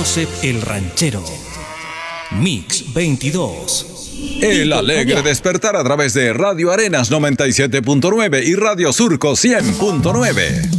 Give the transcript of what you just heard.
Joseph el Ranchero. Mix 22. El alegre despertar a través de Radio Arenas 97.9 y Radio Surco 100.9.